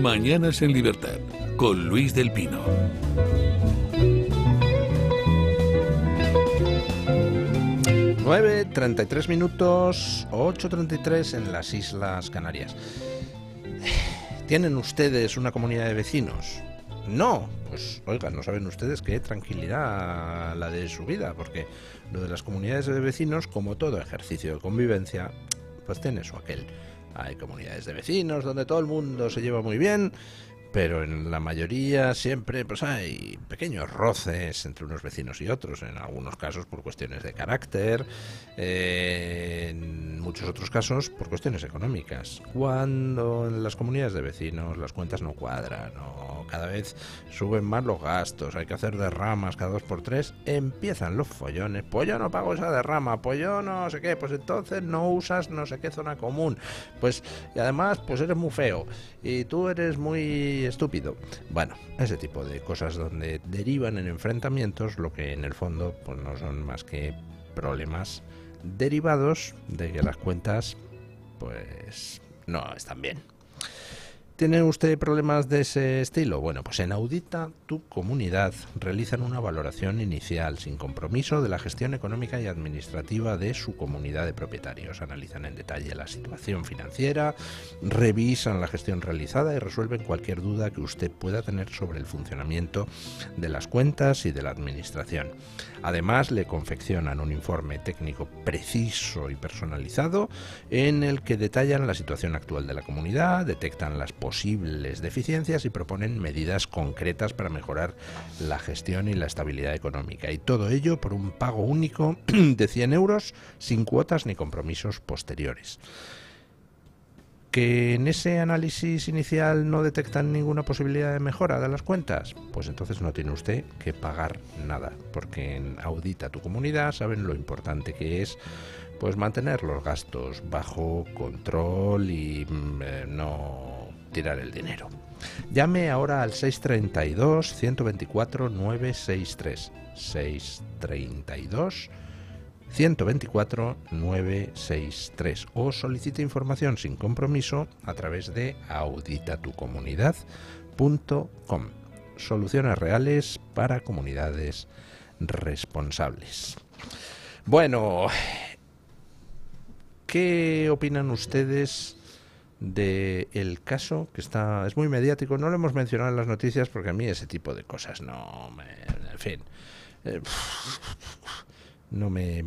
Mañanas en Libertad, con Luis del Pino. Nueve 33 minutos, 8:33 en las Islas Canarias. ¿Tienen ustedes una comunidad de vecinos? No, pues oigan, no saben ustedes qué tranquilidad la de su vida, porque lo de las comunidades de vecinos, como todo ejercicio de convivencia, pues tiene su aquel. Hay comunidades de vecinos donde todo el mundo se lleva muy bien, pero en la mayoría siempre pues hay pequeños roces entre unos vecinos y otros, en algunos casos por cuestiones de carácter, en muchos otros casos por cuestiones económicas. Cuando en las comunidades de vecinos las cuentas no cuadran, o cada vez suben más los gastos, hay que hacer derramas cada 2 por 3, empiezan los follones. Pues yo no pago esa derrama, pues yo no sé qué, pues entonces no usas no sé qué zona común, pues y además pues eres muy feo y tú eres muy estúpido. Bueno, ese tipo de cosas donde derivan en enfrentamientos, lo que en el fondo pues no son más que problemas derivados de que las cuentas pues no están bien. ¿Tiene usted problemas de ese estilo? Bueno, pues en Audita tu Comunidad realizan una valoración inicial sin compromiso de la gestión económica y administrativa de su comunidad de propietarios. Analizan en detalle la situación financiera, revisan la gestión realizada y resuelven cualquier duda que usted pueda tener sobre el funcionamiento de las cuentas y de la administración. Además, le confeccionan un informe técnico preciso y personalizado en el que detallan la situación actual de la comunidad, detectan las posibles deficiencias y proponen medidas concretas para mejorar la gestión y la estabilidad económica. Y todo ello por un pago único de 100 euros sin cuotas ni compromisos posteriores. ¿Que en ese análisis inicial no detectan ninguna posibilidad de mejora de las cuentas? Pues entonces no tiene usted que pagar nada, porque en Audita tu Comunidad saben lo importante que es pues mantener los gastos bajo control y no tirar el dinero. Llame ahora al 632 124 963 632 124 963 o solicite información sin compromiso a través de auditatucomunidad.com. Soluciones reales para comunidades responsables. Bueno, ¿qué opinan ustedes del caso que es muy mediático? No lo hemos mencionado en las noticias porque a mí ese tipo de cosas no me... En fin... no me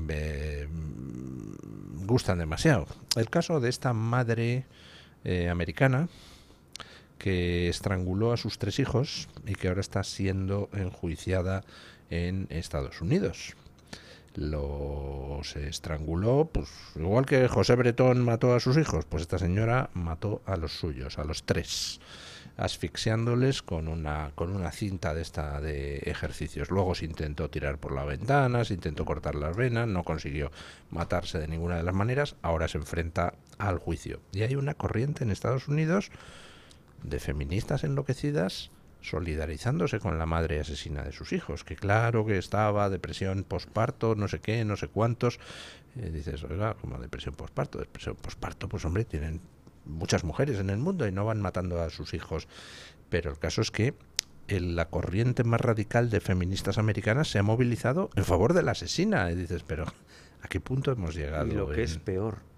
gustan demasiado. El caso de esta madre americana que estranguló a sus 3 hijos y que ahora está siendo enjuiciada en Estados Unidos. Los estranguló, pues igual que José Bretón mató a sus hijos, pues esta señora mató a los suyos, a los 3, asfixiándoles con una cinta de esta de ejercicios. Luego se intentó tirar por la ventana, se intentó cortar las venas, no consiguió matarse de ninguna de las maneras. Ahora se enfrenta al juicio. Y hay una corriente en Estados Unidos de feministas enloquecidas solidarizándose con la madre asesina de sus hijos, que claro que estaba depresión posparto, no sé qué, no sé cuántos. Dices, oiga, como depresión posparto, pues hombre, tienen muchas mujeres en el mundo y no van matando a sus hijos. Pero el caso es que la corriente más radical de feministas americanas se ha movilizado en favor de la asesina. Y dices, pero ¿a qué punto hemos llegado? Y lo que es peor,